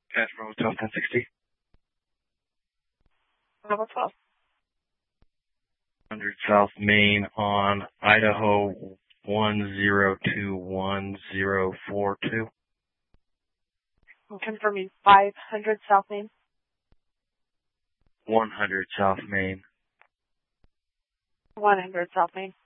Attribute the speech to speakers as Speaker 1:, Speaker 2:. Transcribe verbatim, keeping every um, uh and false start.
Speaker 1: Casper Hotel ten sixty.
Speaker 2: Level twelve.
Speaker 1: one hundred South Main on Idaho one zero two one zero four two.
Speaker 2: I'm confirming five hundred South Main.
Speaker 1: one hundred South Main.
Speaker 2: one hundred South Main.